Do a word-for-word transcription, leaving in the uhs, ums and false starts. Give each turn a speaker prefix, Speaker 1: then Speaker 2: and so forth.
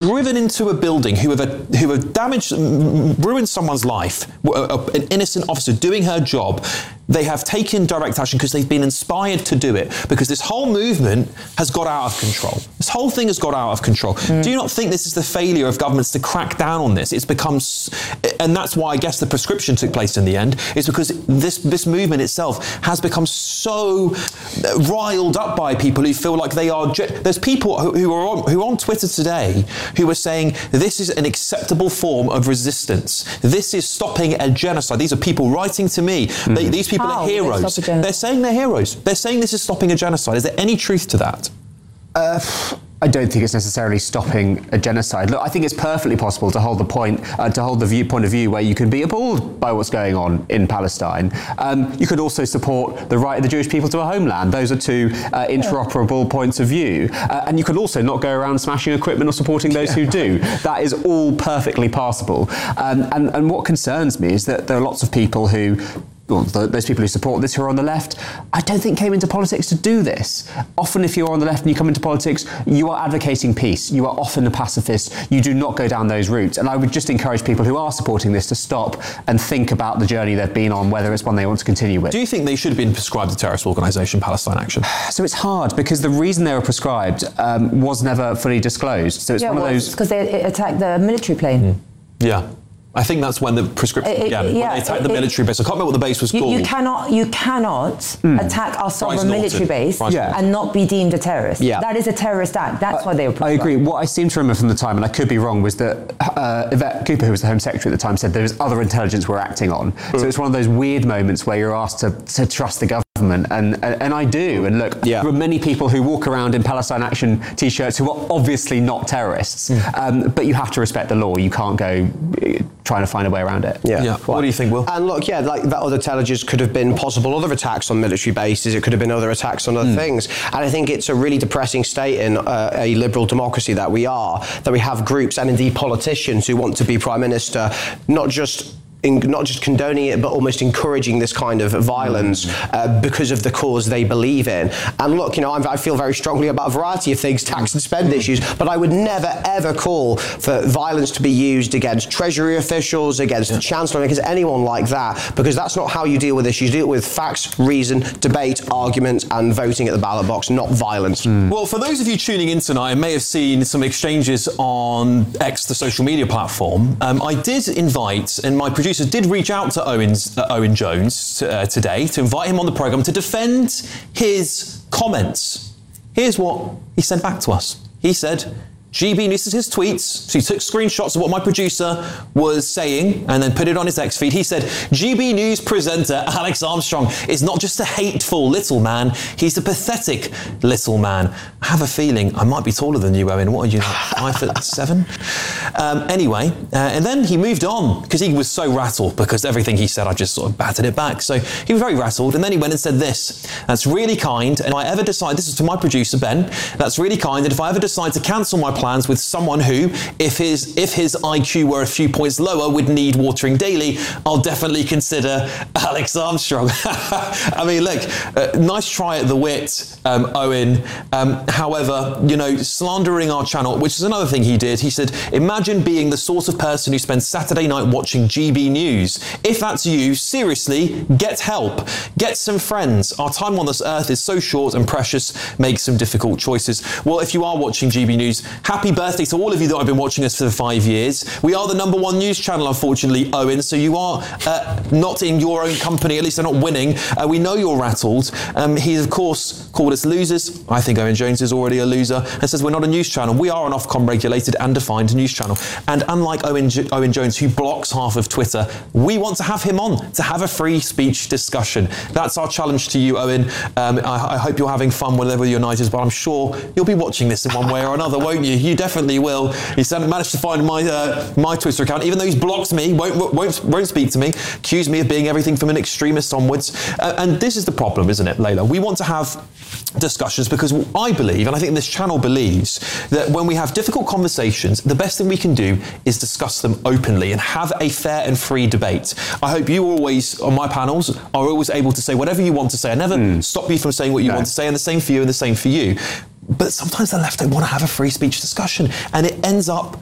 Speaker 1: driven into a building, who have, who have damaged, ruined someone's life, an innocent officer doing her job, they have taken direct action because they've been inspired to do it, because this whole movement has got out of control. This whole thing has got out of control. Mm. Do you not think this is the failure of governments to crack down on this? It's become, and that's why I guess the prescription took place in the end, is because this, this movement itself has become so riled up by people who feel like they are, there's people who, who are on, who are on Twitter today who are saying this is an acceptable form of resistance. This is stopping a genocide. These are people writing to me. Mm. They, these people
Speaker 2: How?
Speaker 1: are heroes. They're saying they're heroes. They're saying this is stopping a genocide. Is there any truth to that?
Speaker 3: Uh, I don't think it's necessarily stopping a genocide. Look, I think it's perfectly possible to hold the point, uh, to hold the viewpoint of view where you can be appalled by what's going on in Palestine. Um, you could also support the right of the Jewish people to a homeland. Those are two uh, interoperable points of view. Uh, and you could also not go around smashing equipment or supporting those who do. That is all perfectly possible. Um, and, and what concerns me is that there are lots of people who Well, those people who support this who are on the left, I don't think came into politics to do this. Often if you're on the left and you come into politics, you are advocating peace. You are often a pacifist. You do not go down those routes. And I would just encourage people who are supporting this to stop and think about the journey they've been on, whether it's one they want to continue with.
Speaker 1: Do you think they should have been prescribed a terrorist organisation, Palestine Action?
Speaker 3: So it's hard because the reason they were prescribed um, was never fully disclosed. So it's
Speaker 2: yeah,
Speaker 3: one
Speaker 2: well,
Speaker 3: of those...
Speaker 2: because they attacked the military plane.
Speaker 1: Mm. Yeah. I think that's when the prescription
Speaker 2: it,
Speaker 1: began.
Speaker 2: It, yeah,
Speaker 1: when they attacked
Speaker 2: it,
Speaker 1: the military base. I can't remember what the base was
Speaker 2: you,
Speaker 1: called.
Speaker 2: You cannot, you cannot mm. attack our sovereign military base
Speaker 3: yeah.
Speaker 2: and not be deemed a terrorist.
Speaker 3: Yeah.
Speaker 2: That is a terrorist act. That's
Speaker 3: I,
Speaker 2: why they were prescribed.
Speaker 3: I agree. What I seem to remember from the time, and I could be wrong, was that uh, Yvette Cooper, who was the Home Secretary at the time, said there was other intelligence we're acting on. Mm. So it's one of those weird moments where you're asked to, to trust the government. And, and and I do. And look, yeah. there are many people who walk around in Palestine Action T-shirts who are obviously not terrorists. Mm. Um, but you have to respect the law. You can't go uh, trying to find a way around it.
Speaker 1: Yeah. yeah. What do you think, Will?
Speaker 4: And look, yeah, like that other intelligence could have been possible other attacks on military bases. It could have been other attacks on other mm. things. And I think it's a really depressing state in uh, a liberal democracy that we are, that we have groups and indeed politicians who want to be Prime Minister, not just In, not just condoning it, but almost encouraging this kind of violence uh, because of the cause they believe in. And look, you know, I'm, I feel very strongly about a variety of things, tax and spend issues, but I would never, ever call for violence to be used against Treasury officials, against yeah. the Chancellor, against anyone like that, because that's not how you deal with this. You deal with facts, reason, debate, argument, and voting at the ballot box, not violence.
Speaker 1: Mm. Well, for those of you tuning in tonight, I may have seen some exchanges on X, the social media platform. Um, I did invite, and my producer did reach out to Owen's, uh, Owen Jones uh, today to invite him on the programme to defend his comments. Here's what he sent back to us. He said, G B News, his tweets, so he took screenshots of what my producer was saying and then put it on his X feed. He said, G B News presenter Alex Armstrong is not just a hateful little man, he's a pathetic little man. I have a feeling I might be taller than you, Owen. What are you, like, five foot seven? Um, anyway, uh, and then he moved on because he was so rattled because everything he said, I just sort of battered it back. So he was very rattled. And then he went and said this, that's really kind. And if I ever decide, this is to my producer, Ben, that's really kind. And if I ever decide to cancel my plans with someone who, if his if his I Q were a few points lower, would need watering daily, I'll definitely consider Alex Armstrong. I mean, look, uh, nice try at the wit, um, Owen. Um, however, you know, slandering our channel, which is another thing he did. He said, imagine being the sort of person who spends Saturday night watching G B News. If that's you, seriously, get help. Get some friends. Our time on this earth is so short and precious. Make some difficult choices. Well, if you are watching G B News, happy birthday to all of you that have been watching us for five years. We are the number one news channel, unfortunately, Owen, so you are uh, not in your own company, at least they're not winning. Uh, we know you're rattled. Um, he, of course, called us losers. I think Owen Jones is already a loser and says we're not a news channel. We are an Ofcom regulated and defined news channel. And unlike Owen, J- Owen Jones, who blocks half of Twitter, we want to have him on to have a free speech discussion. That's our challenge to you, Owen. Um, I, I hope you're having fun whenever your night is, but I'm sure you'll be watching this in one way or another, won't you? You definitely will. He's managed to find my uh, my Twitter account, even though he's blocked me, won't won't won't speak to me, accused me of being everything from an extremist onwards. Uh, and this is the problem, isn't it, Layla? We want to have discussions because I believe, and I think this channel believes, that when we have difficult conversations, the best thing we can do is discuss them openly and have a fair and free debate. I hope you always, on my panels, are always able to say whatever you want to say. I never mm. stop you from saying what you no. want to say, and the same for you and the same for you. But sometimes the left don't want to have a free speech discussion, and it ends up